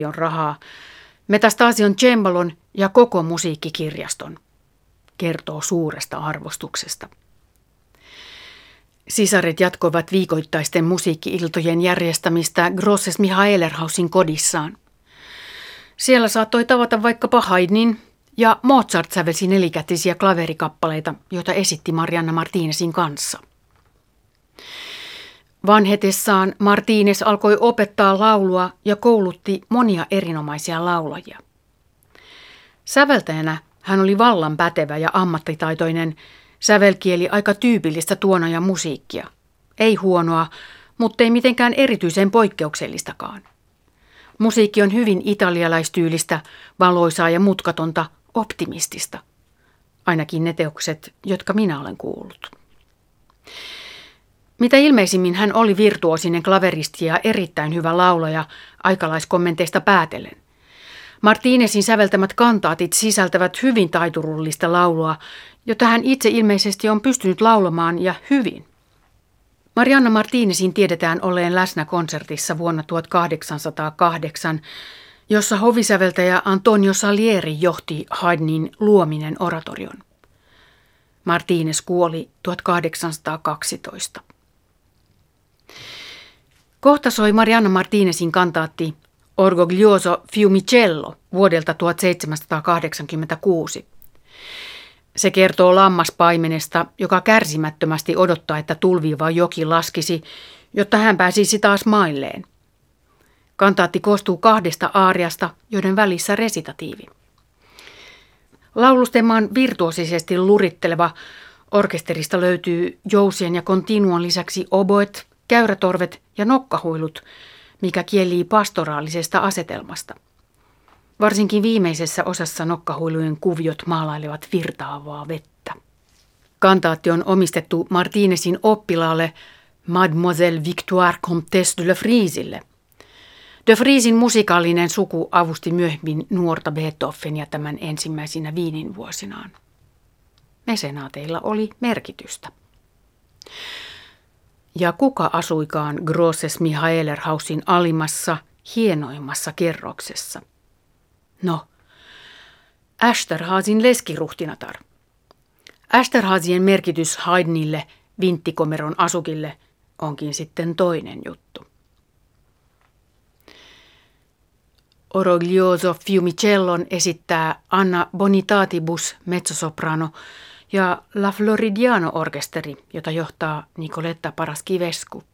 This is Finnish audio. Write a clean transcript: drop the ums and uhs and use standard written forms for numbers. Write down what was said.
rahaa, Metastasion cembalon ja koko musiikkikirjaston. Kertoo suuresta arvostuksesta. Sisaret jatkoivat viikoittaisten musiikki-iltojen järjestämistä Grosses Michaelerhausin kodissaan. Siellä saattoi tavata vaikkapa Haydnin, ja Mozart sävelsi nelikätisiä klaverikappaleita, joita esitti Marianna Martinezin kanssa. Vanhetessaan Martinez alkoi opettaa laulua ja koulutti monia erinomaisia laulajia. Säveltäjänä hän oli vallan pätevä ja ammattitaitoinen, sävelkieli aika tyypillistä tuon ajan musiikkia. Ei huonoa, mutta ei mitenkään erityisen poikkeuksellistakaan. Musiikki on hyvin italialaistyylistä, valoisaa ja mutkatonta, optimistista. Ainakin ne teokset, jotka minä olen kuullut. Mitä ilmeisimmin hän oli virtuosinen klaveristi ja erittäin hyvä laulaja aikalaiskommenteista päätellen. Martinezin säveltämät kantaatit sisältävät hyvin taiturullista laulua, jota hän itse ilmeisesti on pystynyt laulamaan ja hyvin. Marianna Martinezin tiedetään olleen läsnä konsertissa vuonna 1808, jossa hovisäveltäjä Antonio Salieri johti Haydnin Luominen oratorion. Martinez kuoli 1812. Kohta soi Marianna Martinezin kantaatti Orgoglioso Fiumicello vuodelta 1786. Se kertoo lammaspaimenesta, joka kärsimättömästi odottaa, että tulviva joki laskisi, jotta hän pääsisi taas mailleen. Kantaatti koostuu 2 aariasta, joiden välissä resitatiivi. Laulustema on virtuosisesti luritteleva. Orkesterista löytyy jousien ja continuon lisäksi oboet, käyrätorvet ja nokkahuilut, mikä kielii pastoraalisesta asetelmasta. Varsinkin viimeisessä osassa nokkahuilujen kuviot maalailevat virtaavaa vettä. Kantaatti on omistettu Martinezin oppilaalle Mademoiselle Victoire Comtesse de Le Vriesille. De Vriesin musikaalinen suku avusti myöhemmin nuorta Beethovenia tämän ensimmäisinä Wienin vuosinaan. Mesenaateilla oli merkitystä. Ja kuka asuikaan Grosses Michaelerhausin alimmassa, hienoimmassa kerroksessa? No, Eszterházin leskiruhtinatar. Eszterházien merkitys Haydnille, vinttikomeron asukille, onkin sitten toinen juttu. Oroglioso Fiumicellon esittää Anna Bonitatibus mezzosoprano ja La Floridiano-orkesteri, jota johtaa Nicoletta Paraschivescu.